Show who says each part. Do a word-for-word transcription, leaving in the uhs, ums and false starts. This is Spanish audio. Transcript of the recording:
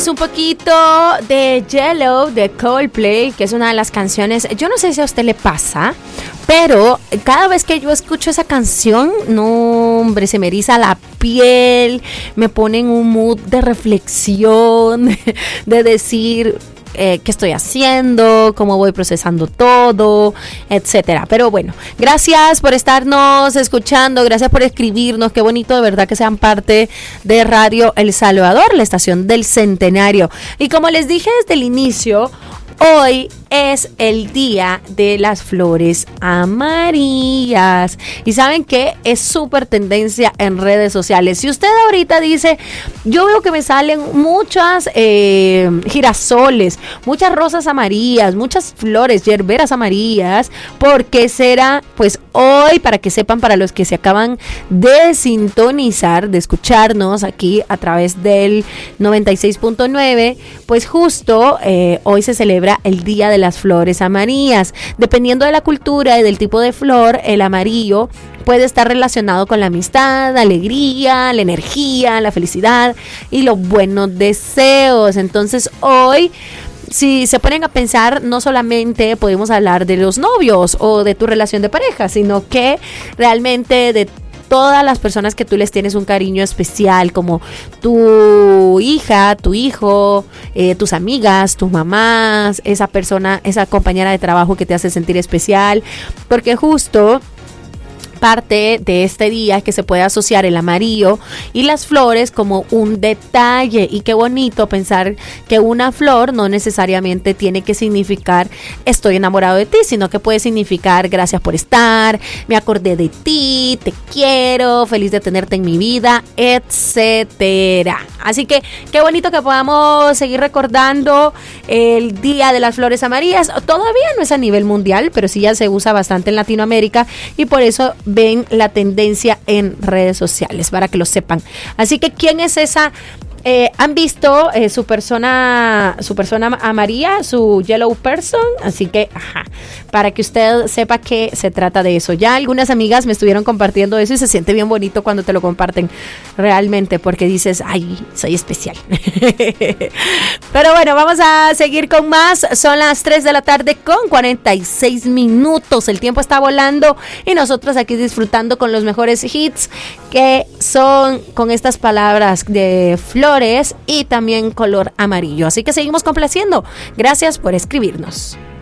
Speaker 1: escuchamos un poquito de Yellow de Coldplay, que es una de las canciones, yo no sé si a usted le pasa, pero cada vez que yo escucho esa canción, no, hombre, se me eriza la piel, me pone en un mood de reflexión, de decir eh, qué estoy haciendo, cómo voy procesando todo, etcétera. Pero bueno, gracias por estarnos escuchando, gracias por escribirnos, qué bonito de verdad que sean parte de Radio El Salvador, la estación del Centenario. Y como les dije desde el inicio, hoy es el día de las flores amarillas. Y saben que es súper tendencia en redes sociales. Si usted ahorita dice, yo veo que me salen muchas eh, girasoles, muchas rosas amarillas, muchas flores, yerberas amarillas, ¿por qué será? Pues hoy, para que sepan, para los que se acaban de sintonizar, de escucharnos aquí a través del noventa y seis punto nueve, pues justo eh, hoy se celebra el Día de las Flores Amarillas. Dependiendo de la cultura y del tipo de flor, el amarillo puede estar relacionado con la amistad, la alegría, la energía, la felicidad y los buenos deseos. Entonces hoy, si se ponen a pensar, no solamente podemos hablar de los novios o de tu relación de pareja, sino que realmente de todas las personas que tú les tienes un cariño especial, como tu hija, tu hijo, eh, tus amigas, tus mamás, esa persona, esa compañera de trabajo que te hace sentir especial, porque justo parte de este día que se puede asociar el amarillo y las flores como un detalle. Y qué bonito pensar que una flor no necesariamente tiene que significar estoy enamorado de ti, sino que puede significar gracias por estar, me acordé de ti, te quiero, feliz de tenerte en mi vida, etcétera. Así que qué bonito que podamos seguir recordando el Día de las Flores Amarillas. Todavía no es a nivel mundial, pero sí ya se usa bastante en Latinoamérica y por eso ven la tendencia en redes sociales, para que lo sepan. Así que, ¿quién es esa? Eh, ¿Han visto eh, su persona su persona amarilla, su yellow person? Así que, ajá, para que usted sepa que se trata de eso. Ya algunas amigas me estuvieron compartiendo eso y se siente bien bonito cuando te lo comparten realmente, porque dices, ay, soy especial. Pero bueno, vamos a seguir con más. Son las tres de la tarde con cuarenta y seis minutos. El tiempo está volando y nosotros aquí disfrutando con los mejores hits, que son con estas palabras de flores y también color amarillo. Así que seguimos complaciendo. Gracias por escribirnos.